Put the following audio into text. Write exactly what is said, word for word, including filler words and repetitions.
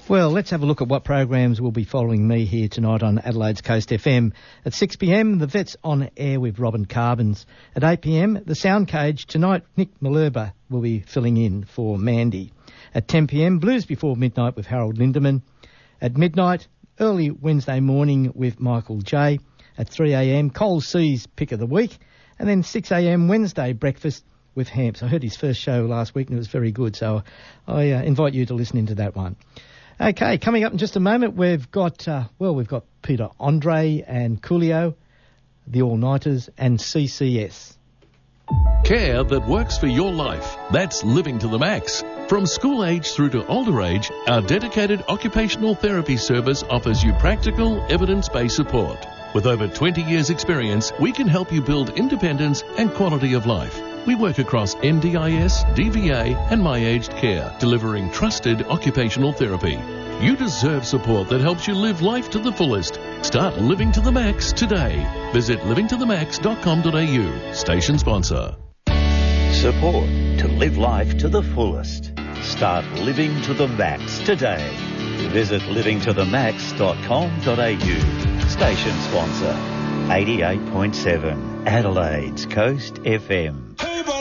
Well, let's have a look at what programs will be following me here tonight on Adelaide's Coast F M. At six p m, The Vets on Air with Robin Carbons. At eight p m, The Sound Cage. Tonight, Nick Malerba will be filling in for Mandy. At ten p m, Blues Before Midnight with Harold Lindemann. At midnight, early Wednesday morning with Michael J. At three a m, Cole C's Pick of the Week. And then six a m, Wednesday breakfast with Hamps. I heard his first show last week and it was very good, so I uh, invite you to listen into that one. Okay, coming up in just a moment, we've got, uh, well, we've got Peter Andre and Coolio, the All-Nighters, and C C S. Care that works for your life. That's Living to the Max. From school age through to older age, our dedicated occupational therapy service offers you practical, evidence-based support. With over twenty years' experience, we can help you build independence and quality of life. We work across N D I S, D V A and My Aged Care, delivering trusted occupational therapy. You deserve support that helps you live life to the fullest. Start living to the max today. Visit living to the max dot com dot a u. Station sponsor. Support to live life to the fullest. Start living to the max today. Visit living to the max dot com dot a u. Station sponsor. eighty-eight point seven Adelaide's Coast F M. Hey,